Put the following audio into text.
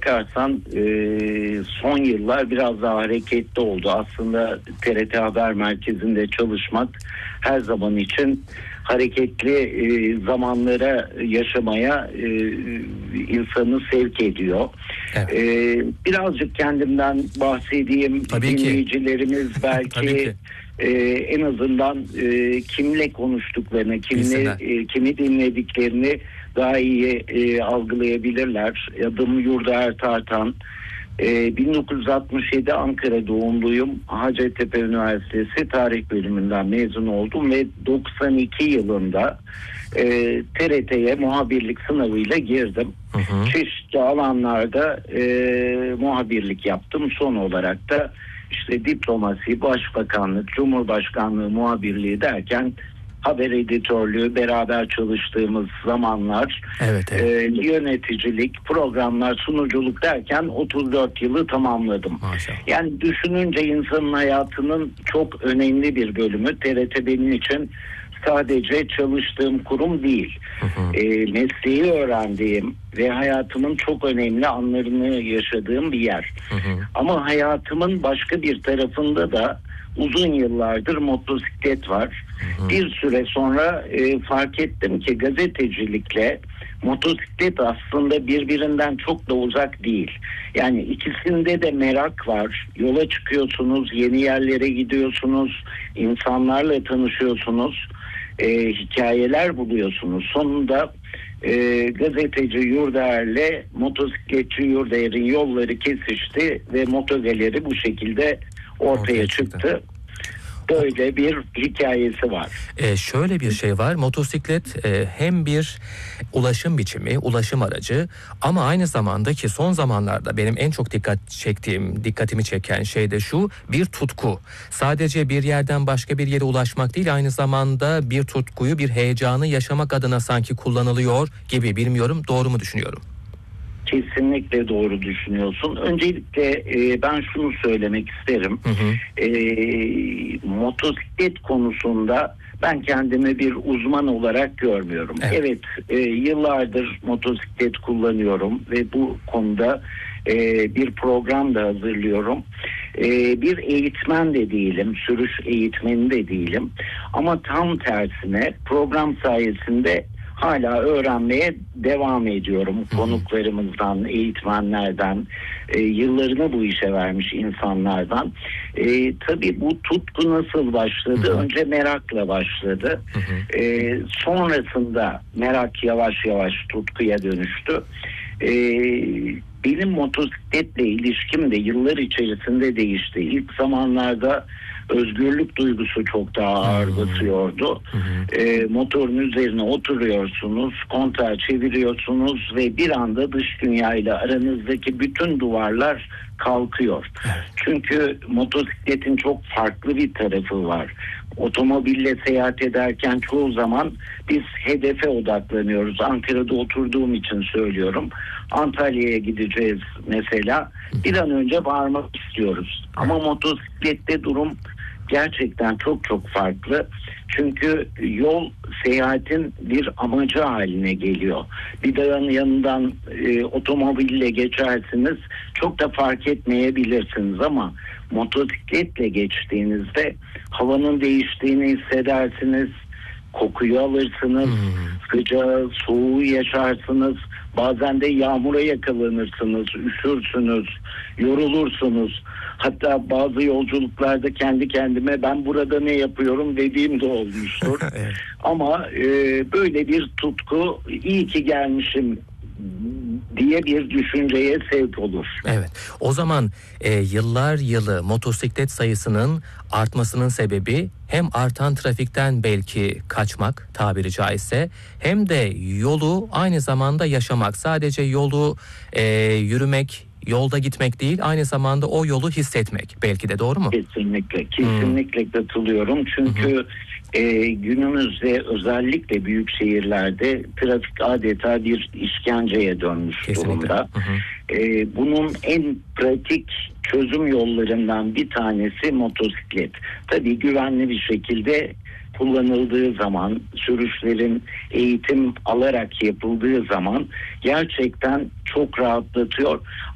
bakarsan son yıllar biraz daha hareketli oldu. Aslında TRT Haber Merkezi'nde çalışmak her zaman için hareketli zamanlara yaşamaya insanı sevk ediyor. Evet. Birazcık kendimden bahsedeyim. Tabii ki. Dinleyicilerimiz belki Tabii ki. en azından kimle konuştuklarını, kimi dinlediklerini daha iyi algılayabilirler. Adım Yurdaer Tartan. 1967 Ankara doğumluyum. Hacettepe Üniversitesi Tarih Bölümünden mezun oldum ve 92 yılında TRT'ye muhabirlik sınavıyla girdim. Çeşitli alanlarda muhabirlik yaptım. Son olarak da işte diplomasi, başbakanlık, cumhurbaşkanlığı muhabirliği derken haber editörlüğü, beraber çalıştığımız zamanlar, Evet. yöneticilik, programlar, sunuculuk derken 34 yılı tamamladım. Maşallah. Yani düşününce insanın hayatının çok önemli bir bölümü. TRT benim için sadece çalıştığım kurum değil. Mesleği öğrendiğim ve hayatımın çok önemli anlarını yaşadığım bir yer. Ama hayatımın başka bir tarafında da uzun yıllardır motosiklet var. Bir süre sonra fark ettim ki gazetecilikle motosiklet aslında birbirinden çok da uzak değil. Yani ikisinde de merak var. Yola çıkıyorsunuz, yeni yerlere gidiyorsunuz, insanlarla tanışıyorsunuz, hikayeler buluyorsunuz. Sonunda gazeteci Yurdaer'le motosikletçi Yurdaer'in yolları kesişti ve Motogaleri bu şekilde ortaya çıktı. Böyle bir hikayesi var. Şöyle bir şey var. Motosiklet hem bir ulaşım biçimi, ulaşım aracı ama aynı zamanda ki son zamanlarda benim en çok dikkatimi çeken şey de şu: bir tutku. Sadece bir yerden başka bir yere ulaşmak değil, aynı zamanda bir tutkuyu, bir heyecanı yaşamak adına sanki kullanılıyor gibi. Bilmiyorum, doğru mu düşünüyorum? Kesinlikle doğru düşünüyorsun. Öncelikle ben şunu söylemek isterim. Motosiklet konusunda ben kendimi bir uzman olarak görmüyorum. Evet, yıllardır motosiklet kullanıyorum ve bu konuda bir program da hazırlıyorum. Bir eğitmen de değilim, sürüş eğitmeni de değilim. Ama tam tersine program sayesinde hala öğrenmeye devam ediyorum. Konuklarımızdan, eğitmenlerden, yıllarını bu işe vermiş insanlardan. Tabii bu tutku nasıl başladı? Önce merakla başladı. Sonrasında merak yavaş yavaş tutkuya dönüştü. Benim motosikletle ilişkim de yıllar içerisinde değişti. İlk zamanlarda özgürlük duygusu çok daha ağır basıyordu. Motorun üzerine oturuyorsunuz, kontağı çeviriyorsunuz ve bir anda dış dünyayla aranızdaki bütün duvarlar kalkıyor. Çünkü motosikletin çok farklı bir tarafı var. Otomobille seyahat ederken çoğu zaman biz hedefe odaklanıyoruz. Ankara'da oturduğum için söylüyorum. Antalya'ya gideceğiz mesela. Bir an önce varmak istiyoruz. Ama motosiklette durum gerçekten çok çok farklı. Çünkü yol seyahatin bir amacı haline geliyor. Bir dağın yanından otomobille geçersiniz, çok da fark etmeyebilirsiniz ama motosikletle geçtiğinizde havanın değiştiğini hissedersiniz, kokuyu alırsınız, sıcağı, soğuğu yaşarsınız. Bazen de yağmura yakalanırsınız, üşürsünüz, yorulursunuz. Hatta bazı yolculuklarda kendi kendime ben burada ne yapıyorum dediğim de olmuştur. Ama böyle bir tutku, iyi ki gelmişim diye bir düşünceye sevk olur. Evet. O zaman yıllar yılı motosiklet sayısının artmasının sebebi hem artan trafikten belki kaçmak tabiri caizse, hem de yolu aynı zamanda yaşamak. Sadece yolu yürümek, yolda gitmek değil, aynı zamanda o yolu hissetmek belki de, doğru mu? Kesinlikle katılıyorum. Çünkü günümüzde özellikle büyük şehirlerde trafik adeta bir işkenceye dönmüş durumda. Bunun en pratik çözüm yollarından bir tanesi motosiklet. Tabii güvenli bir şekilde kullanıldığı zaman, sürüşlerin eğitim alarak yapıldığı zaman gerçekten çok rahatlatıyor.